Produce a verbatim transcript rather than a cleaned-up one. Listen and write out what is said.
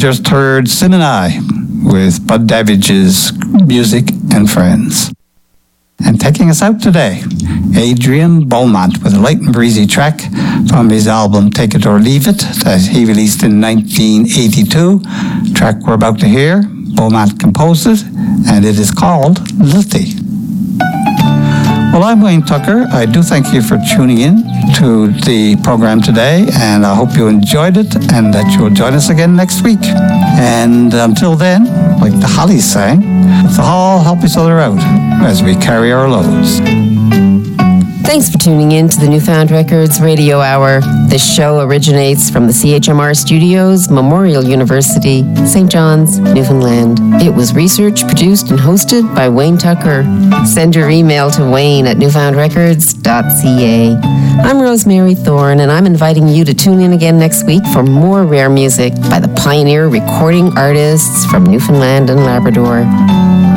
just heard Sim and I with Bud Davidge's Music and Friends. And taking us out today, Adrian Beaumont with a light and breezy track from his album Take It or Leave It that he released in nineteen eighty-two. The track we're about to hear, Beaumont composed it, and it is called Lilty. Well, I'm Wayne Tucker. I do thank you for tuning in to the program today, and I hope you enjoyed it and that you'll join us again next week. And until then, like the Hollies sang, let's all help each other out as we carry our loads. Thanks for tuning in to the Newfound Records Radio Hour. This show originates from the C H M R Studios, Memorial University, Saint John's, Newfoundland. It was researched, produced, and hosted by Wayne Tucker. Send your email to wayne at newfound records dot c a. I'm Rosemary Thorne, and I'm inviting you to tune in again next week for more rare music by the pioneer recording artists from Newfoundland and Labrador.